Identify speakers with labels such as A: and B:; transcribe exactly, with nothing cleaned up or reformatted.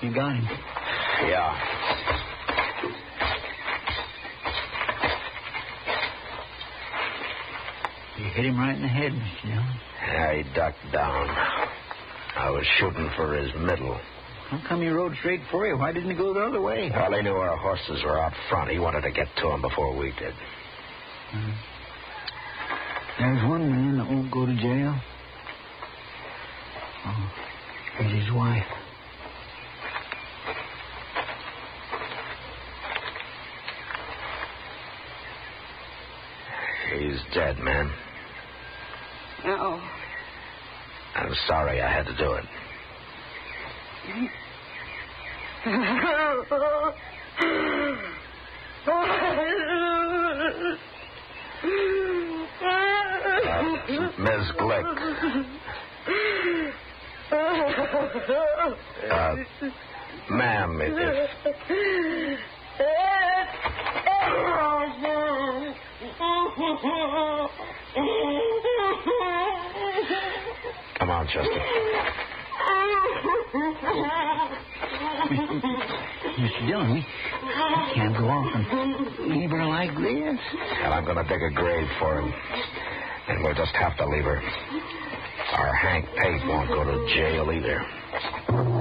A: You got him.
B: Yeah.
A: You hit him right in the head, Mister Dillon.
B: Yeah, he ducked down. I was shooting for his middle.
A: How come he rode straight for you? Why didn't he go the other way?
B: Well, he knew our horses were out front. He wanted to get to him before we did.
A: Hmm. There's one man that won't go to jail. Oh, here's his wife.
B: He's dead, man.
C: No.
B: I'm sorry I had to do it. Uh, Miss Glick. Uh, ma'am, if... Come on, Chester.
A: Mister Dillon, we, we can't go off and leave her like this.
B: And I'm going to dig a grave for him. And we'll just have to leave her. Our Hank Pate won't go to jail either.